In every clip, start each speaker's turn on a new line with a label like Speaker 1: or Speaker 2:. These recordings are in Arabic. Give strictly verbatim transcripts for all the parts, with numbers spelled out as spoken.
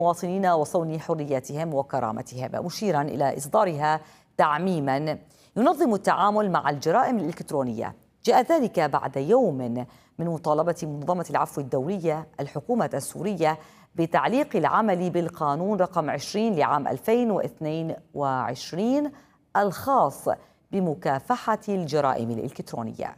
Speaker 1: المواطنين وصون حرياتهم وكرامتهم، مشيرا إلى إصدارها تعميما ينظم التعامل مع الجرائم الإلكترونية. جاء ذلك بعد يوم من مطالبة منظمة العفو الدولية الحكومة السورية بتعليق العمل بالقانون رقم عشرين لعام ألفين واثنين وعشرين الخاص بمكافحة الجرائم الإلكترونية.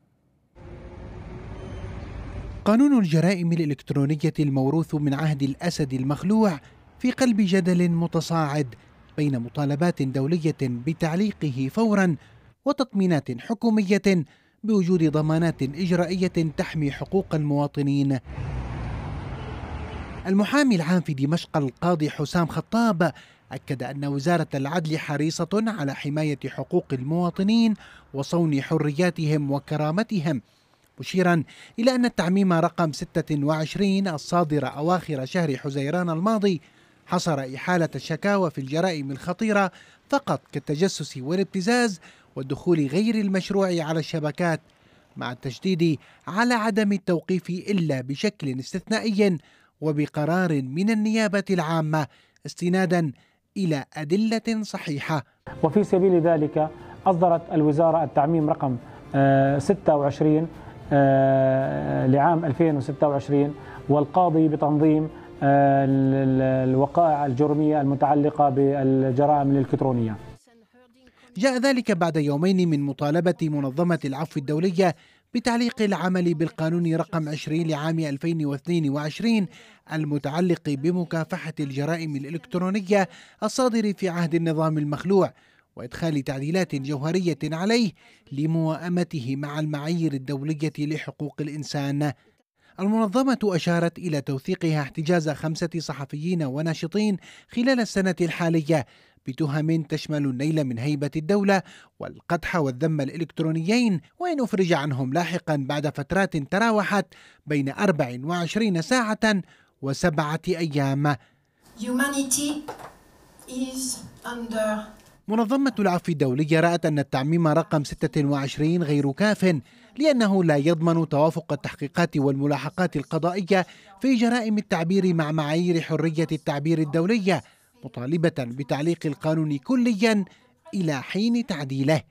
Speaker 2: قانون الجرائم الإلكترونية الموروث من عهد الأسد المخلوع في قلب جدل متصاعد بين مطالبات دولية بتعليقه فورا وتطمينات حكومية بوجود ضمانات إجرائية تحمي حقوق المواطنين. المحامي العام في دمشق القاضي حسام خطاب أكد أن وزارة العدل حريصة على حماية حقوق المواطنين وصون حرياتهم وكرامتهم، مشيرا إلى أن التعميم رقم ستة وعشرين الصادر أواخر شهر حزيران الماضي حصر إحالة الشكاوى في الجرائم الخطيرة فقط كالتجسس والابتزاز والدخول غير المشروع على الشبكات، مع التشديد على عدم التوقيف إلا بشكل استثنائي وبقرار من النيابة العامة استنادا إلى أدلة صحيحة.
Speaker 3: وفي سبيل ذلك أصدرت الوزارة التعميم رقم ستة وعشرين لعام ألفين وستة وعشرين والقاضي بتنظيم الوقائع الجرمية المتعلقة بالجرائم الإلكترونية.
Speaker 2: جاء ذلك بعد يومين من مطالبة منظمة العفو الدولية بتعليق العمل بالقانون رقم عشرين لعام ألفين واثنين وعشرين المتعلق بمكافحة الجرائم الإلكترونية الصادر في عهد النظام المخلوع، وإدخال تعديلات جوهرية عليه لموائمته مع المعايير الدولية لحقوق الإنسان. المنظمة أشارت إلى توثيقها احتجاز خمسة صحفيين وناشطين خلال السنة الحالية بتهم تشمل النيل من هيبة الدولة والقدح والذم الإلكترونيين، وإن أفرج عنهم لاحقا بعد فترات تراوحت بين أربع وعشرين ساعة وسبعة أيام. منظمة العفو الدولية رأت أن التعميم رقم ستة وعشرين غير كاف لأنه لا يضمن توافق التحقيقات والملاحقات القضائية في جرائم التعبير مع معايير حرية التعبير الدولية، مطالبة بتعليق القانون كليا إلى حين تعديله.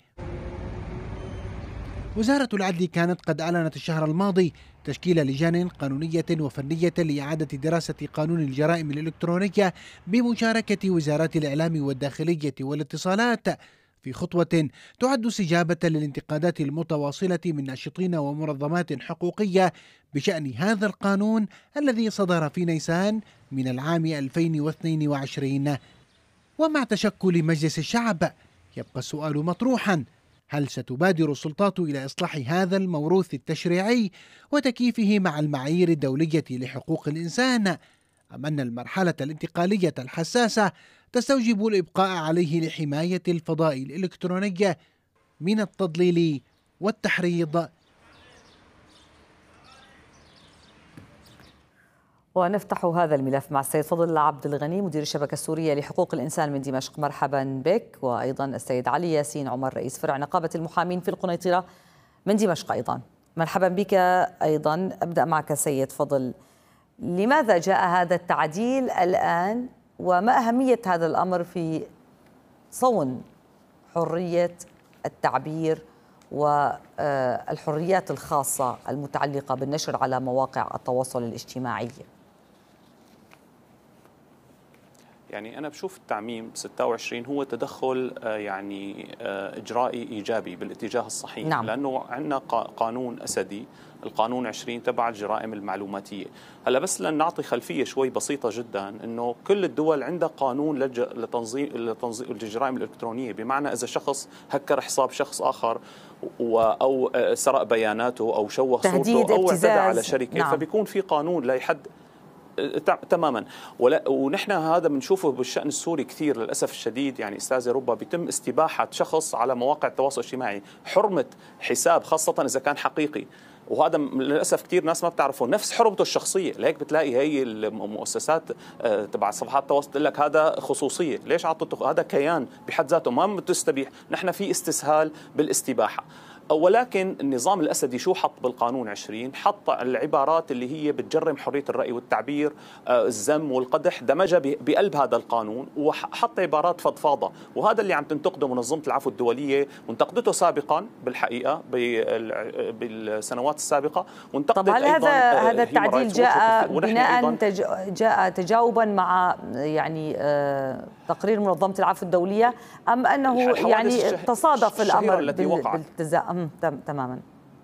Speaker 2: وزارة العدل كانت قد أعلنت الشهر الماضي تشكيل لجان قانونية وفنية لإعادة دراسة قانون الجرائم الإلكترونية بمشاركة وزارات الإعلام والداخلية والاتصالات، في خطوة تعد استجابة للانتقادات المتواصلة من ناشطين ومنظمات حقوقية بشأن هذا القانون الذي صدر في نيسان من العام ألفين واثنين وعشرين. ومع تشكل مجلس الشعب يبقى السؤال مطروحا: هل ستبادر السلطات إلى إصلاح هذا الموروث التشريعي وتكييفه مع المعايير الدولية لحقوق الإنسان، أم أن المرحلة الانتقالية الحساسة تستوجب الإبقاء عليه لحماية الفضاء الإلكتروني من التضليل والتحريض؟
Speaker 1: ونفتح هذا الملف مع السيد فضل عبد الغني مدير الشبكة السورية لحقوق الإنسان من دمشق. مرحبا بك. وأيضا السيد علي ياسين عمر رئيس فرع نقابة المحامين في القنيطرة من دمشق أيضا. مرحبا بك أيضا. أبدأ معك سيد فضل، لماذا جاء هذا التعديل الآن وما أهمية هذا الأمر في صون حرية التعبير والحريات الخاصة المتعلقة بالنشر على مواقع التواصل الاجتماعي؟
Speaker 4: يعني أنا بشوف التعميم ستة وعشرين هو تدخل يعني إجرائي إيجابي بالاتجاه الصحيح. نعم. لأنه عندنا قانون أسدي، القانون عشرين تبع الجرائم المعلوماتية. هلا بس لنعطي خلفية شوي بسيطة جدا، إنه كل الدول عندها قانون لتنظيم لتنظيم الجرائم الإلكترونية، بمعنى إذا شخص هكر حساب شخص آخر أو سرق بياناته أو شوه صورته أو اعتدى على شركة، نعم. فبيكون في قانون لا يحد تماما. ولا ونحن هذا بنشوفه بالشأن السوري كثير للأسف الشديد. يعني أستاذة ربا بيتم استباحة شخص على مواقع التواصل الاجتماعي، حرمة حساب خاصة إذا كان حقيقي، وهذا للأسف كثير ناس ما بتعرفه، نفس حرمته الشخصية. لهيك بتلاقي هي المؤسسات تبع صفحات التواصل تقول لك هذا خصوصية، ليش عطته؟ هذا كيان بحد ذاته ما بتستبيح. نحن في استسهال بالاستباحة. ولكن النظام الأسدي شو حط بالقانون عشرين؟ حط العبارات اللي هي بتجرم حرية الرأي والتعبير، الذم والقدح، دمجها بقلب هذا القانون وحط عبارات فضفاضة، وهذا اللي عم تنتقده منظمة العفو الدولية وانتقدته سابقا بالحقيقة بالسنوات السابقة، وانتقدت
Speaker 1: طب هل
Speaker 4: أيضا
Speaker 1: هذا هذا التعديل جاء بناء جاء تجاوبا مع يعني تقرير منظمة العفو الدولية، أم أنه يعني تصادف الأمر بالتزام؟ تماما.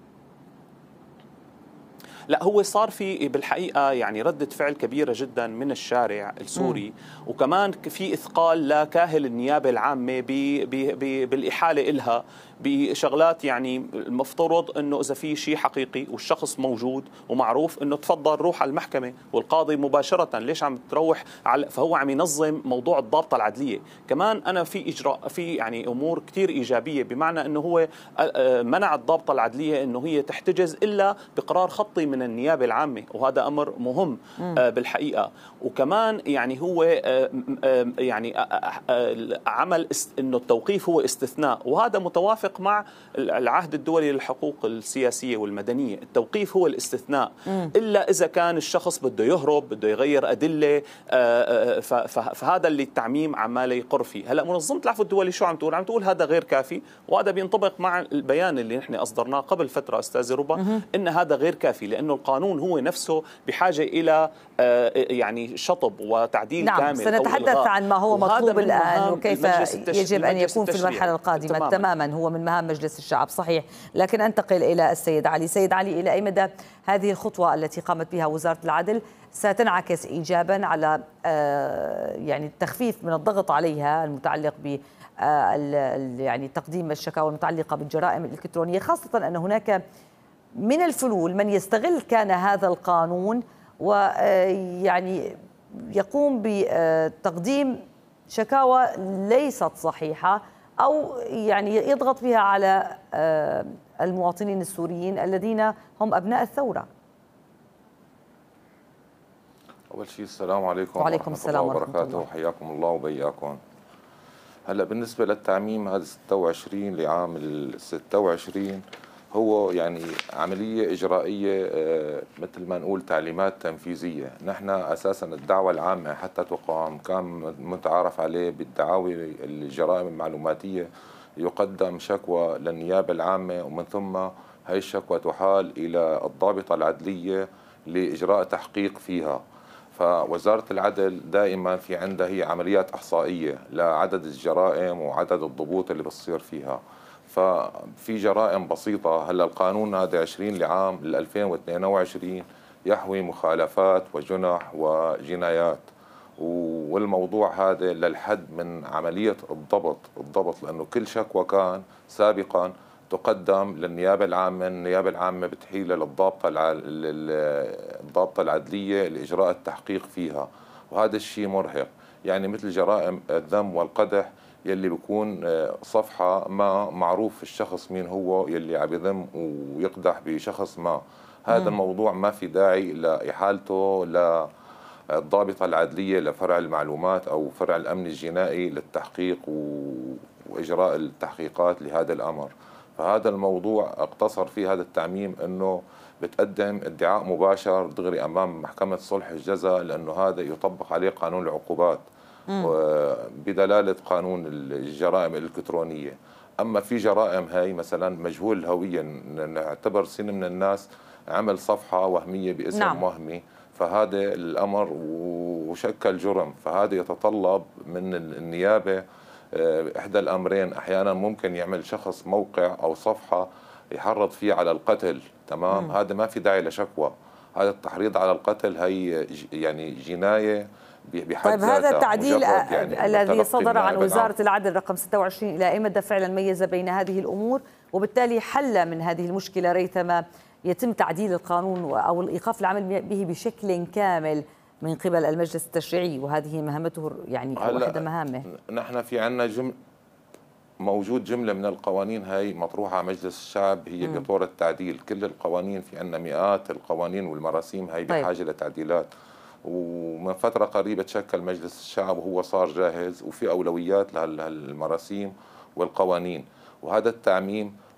Speaker 4: لا، هو صار في بالحقيقة يعني ردة فعل كبيرة جدا من الشارع السوري، م. وكمان في إثقال لكاهل النيابة العامة بي بي بي بالإحالة إلها بشغلات. يعني المفترض أنه إذا في شيء حقيقي والشخص موجود ومعروف أنه تفضل روح على المحكمة والقاضي مباشرة، ليش عم تروح على؟ فهو عم ينظم موضوع الضابطة العدلية. كمان أنا في إجراء في يعني أمور كتير إيجابية، بمعنى أنه هو منع الضابطة العدلية أنه هي تحتجز إلا بقرار خطي من النيابة العامة، وهذا أمر مهم م. بالحقيقة. وكمان يعني هو يعني عمل أنه التوقيف هو استثناء، وهذا متوافق مع العهد الدولي للحقوق السياسية والمدنية. التوقيف هو الاستثناء م. إلا إذا كان الشخص بده يهرب، بده يغير أدلة، فهذا اللي التعميم عمال يقر فيه. هلأ منظمة العفو الدولي شو عم تقول؟ عم تقول هذا غير كافي، وهذا بينطبق مع البيان اللي نحن أصدرناه قبل فترة أستاذ ربا، م. إن هذا غير كافي، لأنه القانون هو نفسه بحاجة إلى يعني شطب وتعديل
Speaker 1: نعم.
Speaker 4: كامل.
Speaker 1: سنتحدث عن ما هو مطلوب الآن وكيف يجب أن يكون في المرحلة القادمة. تماما. تماما هو من مهام مجلس الشعب، صحيح. لكن أنتقل إلى السيد علي. سيد علي، إلى أي مدى هذه الخطوة التي قامت بها وزارة العدل ستنعكس إيجابا على يعني التخفيف من الضغط عليها المتعلق ب يعني تقديم الشكاوى المتعلقة بالجرائم الإلكترونية، خاصة أن هناك من الفلول من يستغل كان هذا القانون ويعني يقوم بتقديم شكاوى ليست صحيحة أو يعني يضغط بها على المواطنين السوريين الذين هم أبناء الثورة؟
Speaker 5: أول شيء السلام عليكم
Speaker 1: وعليكم السلام ورحمة الله
Speaker 5: وحياكم الله وبياكم. هلا بالنسبة للتعميم هذا ستة وعشرين لعام ال ستة وعشرين هو يعني عملية إجرائية مثل ما نقول تعليمات تنفيذية. نحن أساسا الدعوة العامة حتى تقام كان متعارف عليه بالدعاوي الجرائم المعلوماتية، يقدم شكوى للنيابة العامة ومن ثم هي الشكوى تحال إلى الضابطة العدلية لإجراء تحقيق فيها. فوزارة العدل دائما في عندها هي عمليات إحصائية لعدد الجرائم وعدد الضبوط اللي بتصير فيها. ففي جرائم بسيطة. هلا القانون هذا عشرين لعام ألفين واثنين وعشرين يحوي مخالفات وجنح وجنايات، والموضوع هذا للحد من عملية الضبط الضبط لأنه كل شكوى كان سابقا تقدم للنيابة العامة، النيابة العامة بتحيل للضابطة الضابطة العدلية لإجراء التحقيق فيها، وهذا الشيء مرهق. يعني مثل جرائم الذم والقدح يلي بيكون صفحة ما معروف الشخص مين هو يلي عم يذم ويقدح بشخص ما، هذا الموضوع ما في داعي لإحالته للضابطة العدلية لفرع المعلومات أو فرع الأمن الجنائي للتحقيق وإجراء التحقيقات لهذا الأمر. فهذا الموضوع اقتصر فيه هذا التعميم أنه بتقدم ادعاء مباشر دغري أمام محكمة صلح الجزاء، لأنه هذا يطبق عليه قانون العقوبات بدلالة قانون الجرائم الإلكترونية. أما في جرائم هاي مثلا مجهول الهوية، نعتبر سن من الناس عمل صفحة وهمية باسم نعم. وهمي، فهذا الأمر وشكل جرم، فهذا يتطلب من النيابة إحدى الأمرين. أحيانا ممكن يعمل شخص موقع أو صفحة يحرض فيه على القتل، تمام، هذا ما في داعي لشكوى. هذا التحريض على القتل هي يعني جناية بحد
Speaker 1: طيب هذا التعديل يعني الذي صدر عن وزارة العدل رقم ستة وعشرين إلى أي مدى فعلا ميز بين هذه الأمور وبالتالي حل من هذه المشكلة ريثما يتم تعديل القانون أو الإيقاف العمل به بشكل كامل من قبل المجلس التشريعي، وهذه مهمته يعني واحدة مهامه؟
Speaker 5: نحن في عنا جمل موجود جملة من القوانين هاي مطروحة على مجلس الشعب هي بطور التعديل. كل القوانين في عنا مئات القوانين والمراسيم هاي بحاجة طيب. لتعديلات، ومن فترة قريبة تشكل مجلس الشعب وهو صار جاهز وفي أولويات للمراسيم والقوانين. وهذا التعميم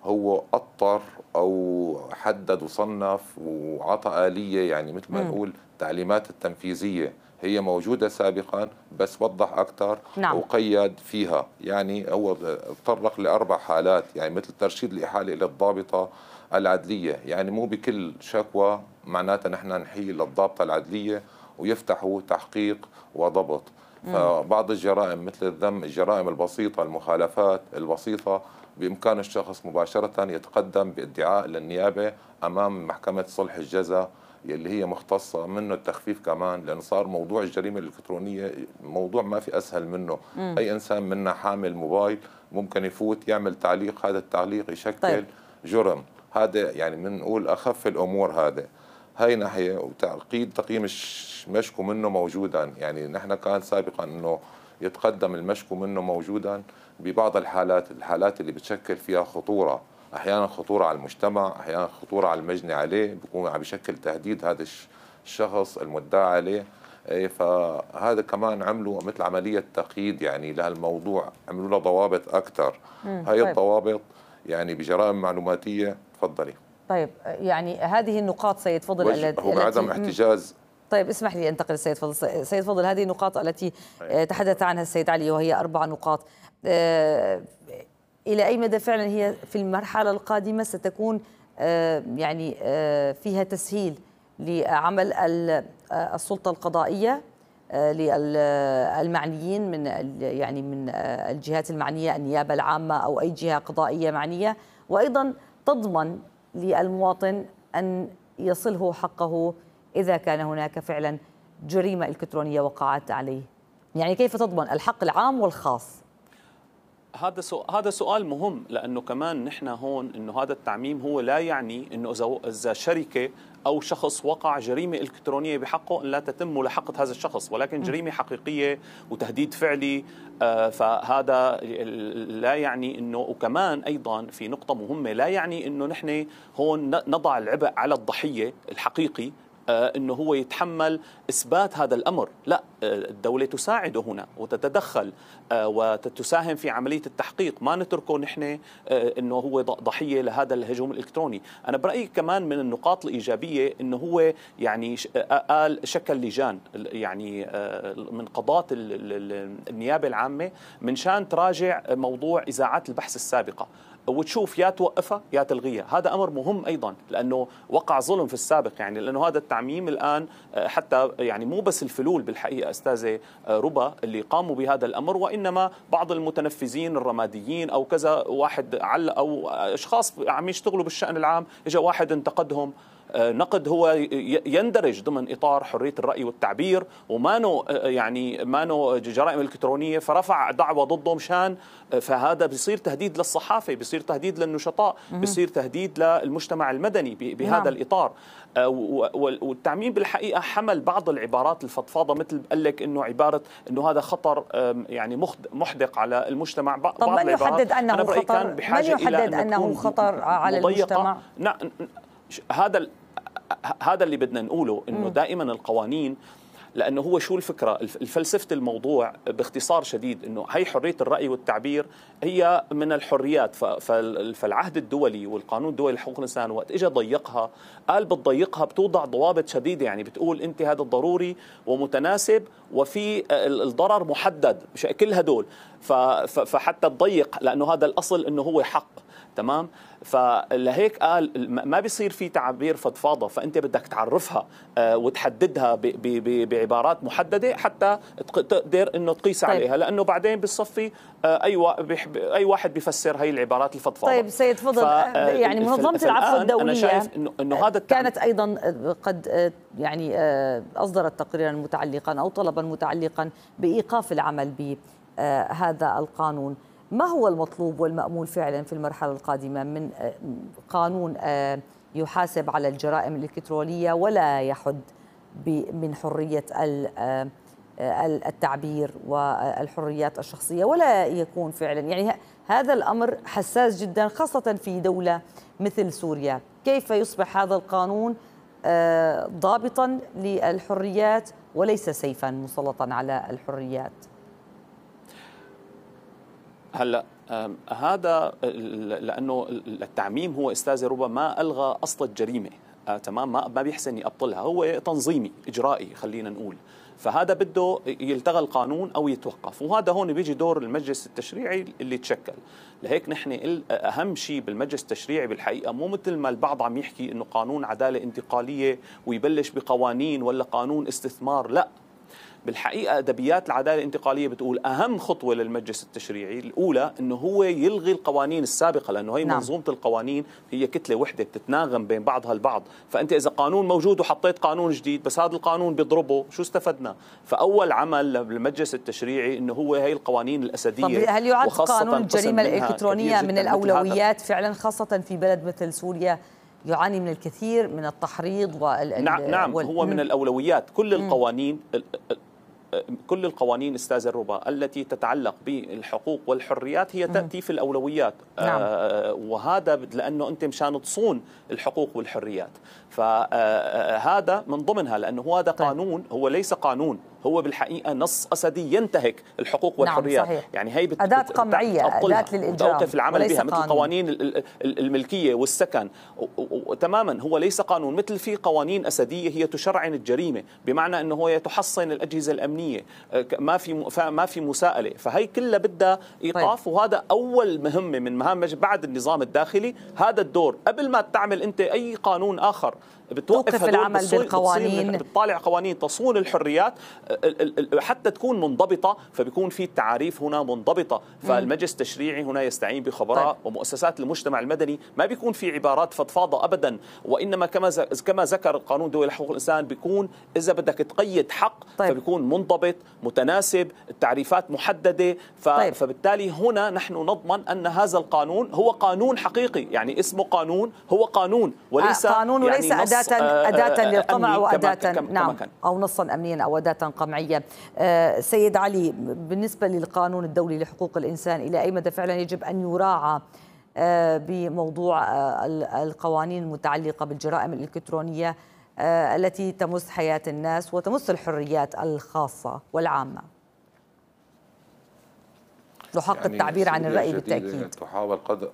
Speaker 5: هو أطر أو حدد وصنف وعطى آلية، يعني مثل ما نقول تعليمات التنفيذية هي موجودة سابقا بس وضح أكثر. نعم. وقيد فيها، يعني هو تطرق لأربع حالات، يعني مثل ترشيد الإحالة إلى الضابطة العدلية، يعني مو بكل شكوى معناتها نحن نحيل للضابطة العدلية ويفتحوا تحقيق وضبط. فبعض الجرائم مثل الذم، الجرائم البسيطة، المخالفات البسيطة، بإمكان الشخص مباشرة يتقدم بادعاء للنيابة أمام محكمة صلح الجزاء اللي هي مختصة منه التخفيف كمان، لأن صار موضوع الجريمة الإلكترونية موضوع ما في أسهل منه. مم. أي إنسان منا حامل موبايل ممكن يفوت يعمل تعليق، هذا التعليق يشكل طيب. جرم. هذا يعني بنقول أخف الأمور. هذا هاي ناحية. وتعقيد تقييم المشكو منه موجودا، يعني نحن كان سابقا أنه يتقدم المشكو منه موجودا ببعض الحالات، الحالات اللي بتشكل فيها خطورة، أحيانا خطورة على المجتمع، أحيانا خطورة على المجني عليه، بيكون عم بيشكل تهديد هذا الشخص المدعى عليه. فهذا كمان عملوا مثل عملية تقييد يعني لهالموضوع، عملوا له ضوابط أكثر. هاي طيب. الضوابط يعني بجرائم معلوماتية. تفضلي.
Speaker 1: طيب يعني هذه النقاط سيد فضل التي
Speaker 5: هو بعدم احتجاز.
Speaker 1: طيب اسمح لي انتقل السيد فضل. سيد فضل، هذه النقاط التي تحدث عنها السيد علي وهي أربع نقاط، إلى أي مدى فعلا هي في المرحلة القادمة ستكون يعني فيها تسهيل لعمل السلطة القضائية للمعنيين من يعني من الجهات المعنية، النيابة العامة أو أي جهة قضائية معنية، وأيضا تضمن للمواطن أن يصله حقه إذا كان هناك فعلا جريمة إلكترونية وقعت عليه؟ يعني كيف تضمن الحق العام والخاص؟
Speaker 4: هذا هذا سؤال مهم، لانه كمان نحن هون انه هذا التعميم هو لا يعني انه اذا اذا شركه او شخص وقع جريمه الكترونيه بحقه ان لا تتم ملاحقه هذا الشخص، ولكن جريمه حقيقيه وتهديد فعلي، فهذا لا يعني انه. وكمان ايضا في نقطه مهمه، لا يعني انه نحن هون نضع العبء على الضحيه الحقيقي انه هو يتحمل اثبات هذا الامر، لا، الدوله تساعده هنا وتتدخل وتساهم في عمليه التحقيق، ما نتركه نحن انه هو ضحيه لهذا الهجوم الالكتروني. انا برايي كمان من النقاط الايجابيه انه هو يعني قال شكل لجان يعني من قضاة النيابه العامه من شان تراجع موضوع اذاعات البحث السابقه وتشوف يا توقفها يا تلغيها. هذا أمر مهم أيضا، لأنه وقع ظلم في السابق، يعني لأنه هذا التعميم الآن حتى يعني مو بس الفلول بالحقيقة أستاذة ربا اللي قاموا بهذا الأمر، وإنما بعض المتنفذين الرماديين أو كذا واحد علق أو أشخاص عم يشتغلوا بالشأن العام، إجا واحد انتقدهم نقد هو يندرج ضمن إطار حرية الرأي والتعبير ومانو يعني مانو جرائم إلكترونية، فرفع دعوة ضده مشان، فهذا بيصير تهديد للصحافة، بيصير تهديد للنشطاء، بيصير تهديد للمجتمع المدني بهذا نعم. الإطار. والتعميم بالحقيقة حمل بعض العبارات الفضفاضة، مثل قال لك إنه عبارة إنه هذا خطر يعني محدق على المجتمع. بعض
Speaker 1: طب من يحدد أنه خطر؟ من يحدد أنه خطر على المجتمع؟
Speaker 4: نعم، هذا هذا اللي بدنا نقوله، انه دائما القوانين، لانه هو شو الفكره الفلسفه الموضوع باختصار شديد، انه هي حريه الراي والتعبير هي من الحريات، فالعهد الدولي والقانون الدولي لحقوق الانسان وقت اجى ضيقها قال بتضيقها بتوضع ضوابط شديده، يعني بتقول انت هذا ضروري ومتناسب وفي الضرر محدد، كل هدول فحتى تضيق، لانه هذا الاصل انه هو حق، تمام. فلهيك قال ما بيصير في تعبير فضفاضه، فانت بدك تعرفها وتحددها بعبارات محدده حتى تقدر انه تقيس طيب. عليها، لانه بعدين بالصفي اي اي واحد بيفسر هي العبارات الفضفاضه.
Speaker 1: طيب سيد فضل، يعني منظمه العفو الدوليه
Speaker 4: أنا شايف إنه إنه هذا
Speaker 1: كانت ايضا قد يعني اصدرت تقريرا متعلقا او طلبا متعلقا بايقاف العمل بهذا القانون. ما هو المطلوب والمأمول فعلا في المرحلة القادمة من قانون يحاسب على الجرائم الإلكترونية ولا يحد من حرية التعبير والحريات الشخصية، ولا يكون فعلا يعني هذا الأمر حساس جدا خاصة في دولة مثل سوريا؟ كيف يصبح هذا القانون ضابطا للحريات وليس سيفا مسلطا على الحريات؟
Speaker 4: هلا هذا لانه التعميم هو استاذ ربما الغى اصل الجريمه. آه تمام، ما ما بيحسن يبطلها، هو تنظيمي اجرائي خلينا نقول. فهذا بده يلتغى القانون او يتوقف، وهذا هون بيجي دور المجلس التشريعي اللي تشكل. لهيك نحن اهم شيء بالمجلس التشريعي بالحقيقه مو مثل ما البعض عم يحكي انه قانون عداله انتقاليه ويبلش بقوانين ولا قانون استثمار، لا. بالحقيقة أدبيات العدالة الانتقالية بتقول أهم خطوة للمجلس التشريعي الأولى أنه هو يلغي القوانين السابقة، لأنه هي نعم. منظومة القوانين هي كتلة وحدة بتتناغم بين بعضها البعض. فأنت إذا قانون موجود وحطيت قانون جديد بس هذا القانون بيضربه، شو استفدنا؟ فأول عمل للمجلس التشريعي أنه هو هي القوانين الأسدية.
Speaker 1: طب هل يعد قانون الجريمة الإلكترونية من الأولويات فعلا، خاصة في بلد مثل سوريا يعاني من الكثير من التحريض وال
Speaker 4: نعم, نعم وال... هو من الأولويات. كل القوانين كل القوانين استاذ الربا التي تتعلق بالحقوق والحريات هي تأتي في الأولويات. نعم. آه وهذا لأنه أنت مشان تصون الحقوق والحريات، فهذا من ضمنها، لأنه هذا قانون، هو ليس قانون، هو بالحقيقة نص أسدي ينتهك الحقوق والحريات.
Speaker 1: نعم
Speaker 4: يعني هي بت...
Speaker 1: أداة قمعية، أداة للإجرام
Speaker 4: وتوقف العمل بها، مثل قوانين الملكية والسكن. تماما هو ليس قانون، مثل في قوانين أسدية هي تشرعن الجريمة، بمعنى أنه هي تحصن الأجهزة الأمنية، ما في ما في مساءلة. فهي كلها بدها إيقاف. طيب. وهذا أول مهمة من مهام بعد النظام الداخلي، هذا الدور. قبل ما تعمل أنت أي قانون آخر بتوقف
Speaker 1: العمل بالقوانين،
Speaker 4: بتطالع قوانين تصون الحريات حتى تكون منضبطة، فبيكون في التعاريف هنا منضبطة. فالمجلس التشريعي هنا يستعين بخبراء طيب. ومؤسسات المجتمع المدني، ما بيكون في عبارات فضفاضة أبدا، وإنما كما كما ذكر قانون دولي حقوق الإنسان بيكون إذا بدك تقيد حق طيب. فبيكون منضبط متناسب، التعريفات محددة. ف... طيب. فبالتالي هنا نحن نضمن أن هذا القانون هو قانون حقيقي، يعني اسمه قانون، هو قانون وليس
Speaker 1: آه قانون وليس يعني أداة أداة للقمع وأداة
Speaker 4: كما
Speaker 1: نعم
Speaker 4: كما
Speaker 1: أو نصا أمنيا أو أداة قمعية. آه سيد علي، بالنسبة للقانون الدولي لحقوق الإنسان، إلى أي مدى فعلا يجب أن يراعى آه بموضوع آه القوانين المتعلقة بالجرائم الإلكترونية آه التي تمس حياة الناس وتمس الحريات الخاصة والعامة؟ له حق يعني التعبير عن الرأي بالتأكيد.
Speaker 5: تحاول قدر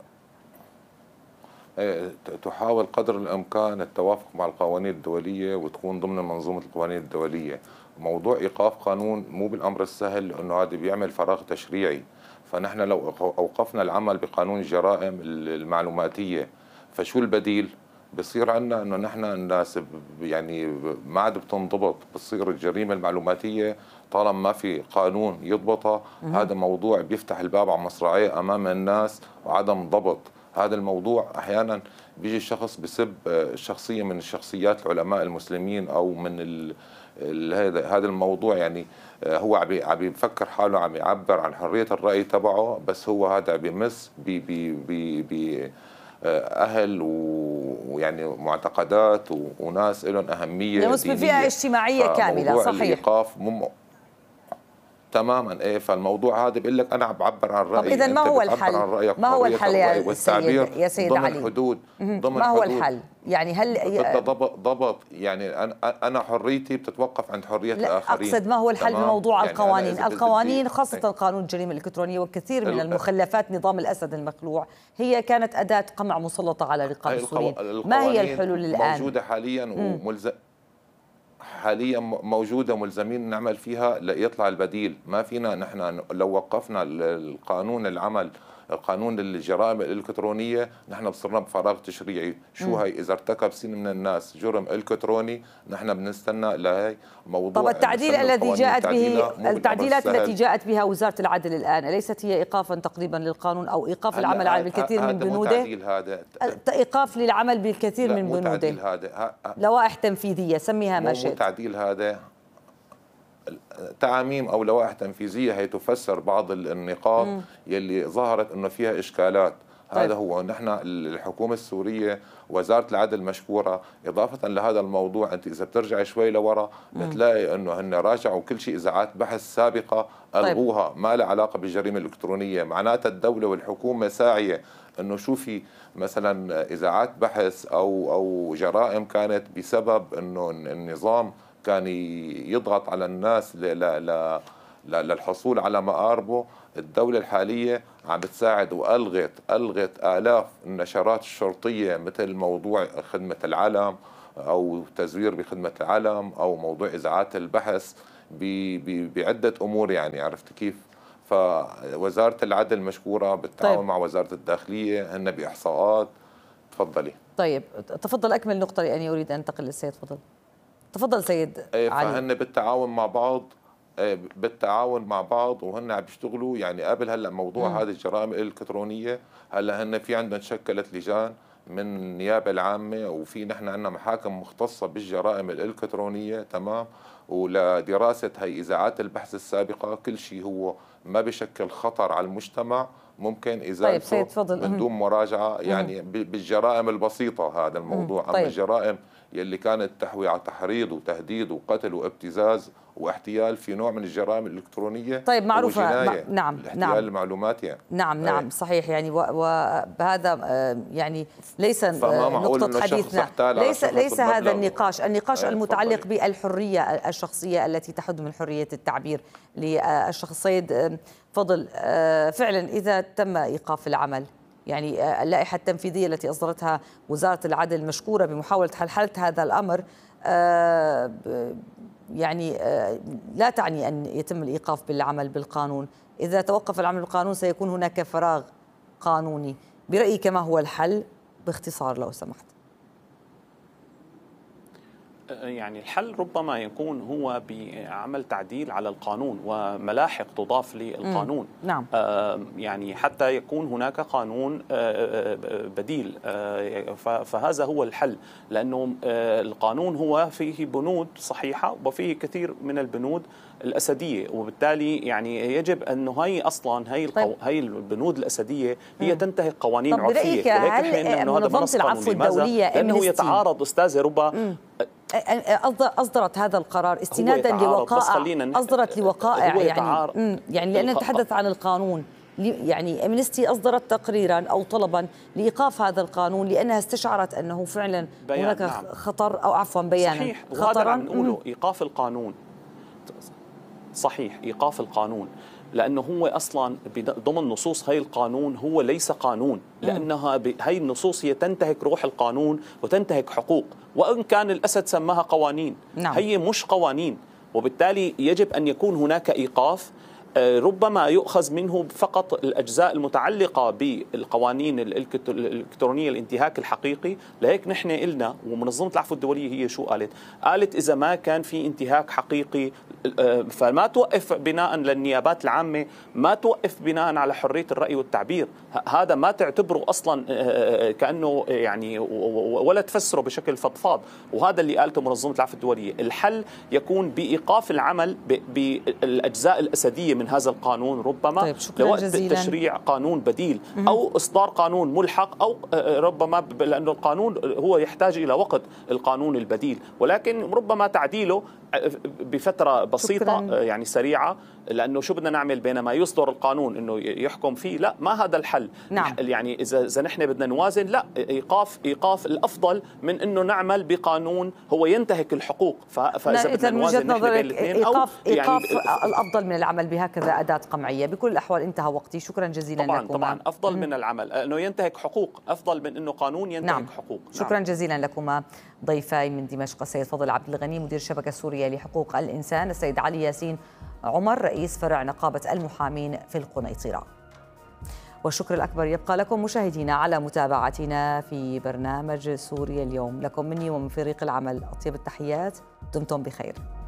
Speaker 5: تحاول قدر الإمكان التوافق مع القوانين الدولية وتكون ضمن منظومة القوانين الدولية. موضوع إيقاف قانون مو بالأمر السهل، لأنه هذا بيعمل فراغ تشريعي. فنحن لو أوقفنا العمل بقانون الجرائم المعلوماتية، فشو البديل؟ بصير عندنا أنه نحن الناس يعني ما عاد بتنضبط، بتصير الجريمة المعلوماتية طالما ما في قانون يضبطها. هذا موضوع بيفتح الباب على مصراعيه أمام الناس وعدم ضبط. هذا الموضوع أحيانا بيجي شخص بسب شخصية من الشخصيات العلماء المسلمين أو من هذا هذا الموضوع، يعني هو عم يفكر حاله عم يعبر عن حرية الرأي تبعه، بس هو هذا بيمس بي بي بي بي أهل ويعني معتقدات وناس لهم أهمية
Speaker 1: يمس بفئة اجتماعية كاملة. صحيح.
Speaker 5: الإيقاف مم... تماما ايه. فالموضوع هذا بيقول لك انا عم بعبر عن رايي.
Speaker 1: طب اذا ما هو الحل؟ ما هو الحل يا سيد يا سيد علي؟
Speaker 5: ضمن حدود ضمن
Speaker 1: ما هو
Speaker 5: حدود.
Speaker 1: الحل؟ يعني هل
Speaker 5: بدها ضبط ضبط يعني انا انا حريتي بتتوقف عند حريه
Speaker 1: لا
Speaker 5: الاخرين.
Speaker 1: اقصد ما هو الحل بموضوع يعني القوانين؟ القوانين خاصه
Speaker 5: ايه.
Speaker 1: قانون الجريمه الالكترونيه وكثير من المخلفات نظام الاسد المخلوع هي كانت اداه قمع مسلطه على رقاب السوريين. ما هي الحلول الان؟
Speaker 5: موجوده حاليا وملزم حاليا موجودة ملزمين نعمل فيها ليطلع البديل. ما فينا نحن لو وقفنا القانون العمل قانون الجرائم الإلكترونية نحن بصرنا بفراغ تشريعي. شو هي؟ إذا ارتكب سين من الناس جرم إلكتروني نحن بنستنى لهي موضوع.
Speaker 1: طب التعديل الذي جاءت به التعديلات التي جاءت بها وزارة العدل الآن أليست هي إيقافا تقريبا للقانون أو إيقاف العمل على بالكثير من بنوده؟
Speaker 5: هذا
Speaker 1: إيقاف للعمل بالكثير من بنوده.
Speaker 5: هذا
Speaker 1: لوائح تنفيذية سميها ما شئت.
Speaker 5: مو تعديل هذا تعاميم او لوائح تنفيذيه هي تفسر بعض النقاط مم. يلي ظهرت انه فيها اشكالات. طيب. هذا هو. نحن الحكومه السوريه وزاره العدل مشكوره. اضافه لهذا الموضوع انت اذا بترجع شوي لورا بتلاقي انه هن راجعوا كل شيء اذاعات بحث سابقه الغوها. طيب. ما لها علاقه بالجريمه الالكترونيه. معناتها الدوله والحكومه ساعيه انه شو في مثلا اذاعات بحث او او جرائم كانت بسبب انه النظام كان يضغط على الناس ل ل للحصول على مآربه، الدولة الحالية عم بتساعد وألغت ألغت آلاف النشرات الشرطية، مثل موضوع خدمة العلم أو تزوير بخدمة العلم أو موضوع إذاعات البحث بعدة أمور. يعني عرفت كيف؟ فوزارة العدل مشكورة بالتعاون طيب. مع وزارة الداخلية هن بإحصاءات. تفضلي.
Speaker 1: طيب تفضل أكمل نقطة لأني أريد أن أنتقل للسيد. تفضل تفضل سيد
Speaker 5: علي.
Speaker 1: فهن
Speaker 5: بالتعاون مع بعض بالتعاون مع بعض وهن عم بيشتغلوا. يعني قبل هلا موضوع م. هذه الجرائم الإلكترونية، هلا هن في عندهم شكلت لجان من النيابة العامة، وفي نحن عندنا محاكم مختصة بالجرائم الإلكترونية، تمام، ولدراسة هي إذاعات البحث السابقة. كل شيء هو ما بشكل خطر على المجتمع ممكن إزالته
Speaker 1: طيب
Speaker 5: من دون مراجعة. يعني بالجرائم البسيطة هذا الموضوع. طيب. أما الجرائم يلي كانت تحوي على تحريض وتهديد وقتل وابتزاز واحتيال، في نوع من الجرائم الإلكترونية.
Speaker 1: طيب معروفة. ما نعم
Speaker 5: الاحتيال
Speaker 1: نعم
Speaker 5: المعلومات يعني.
Speaker 1: نعم نعم صحيح. يعني وبهذا يعني ليس نقطة حديثنا، ليس ليس هذا النقاش. النقاش المتعلق بالحرية الشخصية التي تحد من حرية التعبير للشخص. السيد فضل، فعلا إذا تم إيقاف العمل، يعني اللائحة التنفيذية التي أصدرتها وزارة العدل المشكورة بمحاولة حل هذا الأمر، يعني لا تعني أن يتم الإيقاف بالعمل بالقانون. إذا توقف العمل بالقانون سيكون هناك فراغ قانوني. برأيك ما هو الحل باختصار لو سمحت؟
Speaker 4: يعني الحل ربما يكون هو بعمل تعديل على القانون وملاحق تضاف للقانون.
Speaker 1: نعم.
Speaker 4: آه يعني حتى يكون هناك قانون آه بديل. آه فهذا هو الحل، لأنه آه القانون هو فيه بنود صحيحة وفيه كثير من البنود الأسدية، وبالتالي يعني يجب أنه هي أصلا هي القو... هي البنود الأسدية هي تنتهك قوانين عرفية.
Speaker 1: ولكن هل منظمة العفو الدولية
Speaker 4: لأنه يتعارض أستاذة ربا
Speaker 1: أصدرت هذا القرار استنادا لوقائع أصدرت لوقائع يعني يعني لأن نتحدث عن القانون. يعني أمنستي أصدرت تقريرا أو طلبا لإيقاف هذا القانون لأنها استشعرت أنه فعلا هناك نعم. خطر أو عفوا بيانا
Speaker 4: صحيح. خطرا. نقوله إيقاف القانون صحيح، إيقاف القانون، لأنه هو أصلا ضمن نصوص هاي القانون هو ليس قانون، لأنها هاي النصوص هي تنتهك روح القانون وتنتهك حقوق، وإن كان الأسد سماها قوانين. نعم. هي مش قوانين، وبالتالي يجب أن يكون هناك إيقاف. ربما يؤخذ منه فقط الأجزاء المتعلقة بالقوانين الإلكترونية الانتهاك الحقيقي. لهيك نحن قلنا ومنظمة العفو الدولية هي شو قالت؟ قالت إذا ما كان في انتهاك حقيقي فما توقف بناء للنيابات العامة، ما توقف بناء على حرية الرأي والتعبير. هذا ما تعتبره أصلا كأنه يعني ولا تفسره بشكل فضفاض، وهذا اللي قالته منظمة العفو الدولية. الحل يكون بإيقاف العمل بالأجزاء الأسدية من هذا القانون، ربما
Speaker 1: طيب
Speaker 4: لوقت تشريع قانون بديل أو إصدار قانون ملحق، أو ربما لأنه القانون هو يحتاج إلى وقت القانون البديل، ولكن ربما تعديله بفترة بسيطة شكراً. يعني سريعة، لأنه شو بدنا نعمل بينما يصدر القانون إنه يحكم فيه؟ لا، ما هذا الحل.
Speaker 1: نعم.
Speaker 4: يعني إذا إذا نحن بدنا نوازن، لا، إيقاف إيقاف الأفضل من إنه نعمل بقانون هو ينتهك الحقوق. فإذا بدنا نوازن نحن بين الاثنين،
Speaker 1: إيقاف إيقاف يعني الأفضل من العمل بهكذا أداة قمعية. بكل الأحوال انتهى وقتي، شكرا جزيلا
Speaker 4: طبعاً
Speaker 1: لكم.
Speaker 4: طبعا أفضل من العمل إنه ينتهك حقوق، أفضل من إنه قانون ينتهك
Speaker 1: نعم.
Speaker 4: حقوق.
Speaker 1: شكرا
Speaker 4: نعم.
Speaker 1: جزيلا لكما ضيفاي من دمشق السيد فضل عبد الغني مدير الشبكة السورية لحقوق الإنسان، السيد علي ياسين عمر رئيس فرع نقابة المحامين في القنيطرة. والشكر الأكبر يبقى لكم مشاهدينا على متابعتنا في برنامج سوريا اليوم. لكم مني ومن فريق العمل أطيب التحيات، دمتم بخير.